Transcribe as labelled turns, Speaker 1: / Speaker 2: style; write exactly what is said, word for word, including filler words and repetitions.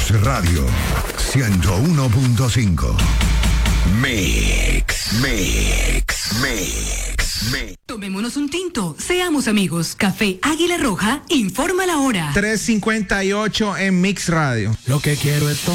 Speaker 1: Mix Radio ciento uno punto cinco. Mix, Mix, Mix, Mix.
Speaker 2: Tomémonos un tinto, seamos amigos. Café Águila Roja informa la hora.
Speaker 3: tres cincuenta y ocho en Mix Radio.
Speaker 4: Lo que quiero es todo.